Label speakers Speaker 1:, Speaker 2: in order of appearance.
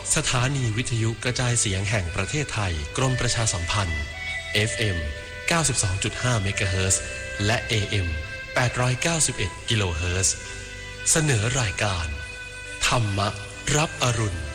Speaker 1: สถานีวิทยุกระจายเสียงแห่งประเทศไทยกรมประชาสัมพันธ์ FM 92.5 เมกะเฮิรตซ์และ AM 891 กิโลเฮิรตซ์เสนอรายการธรรมะรับอรุณ